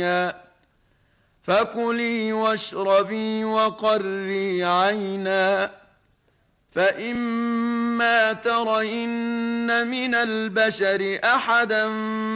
الدنيا فكلي واشربي وقري عينا فإما ترين من البشر أحدا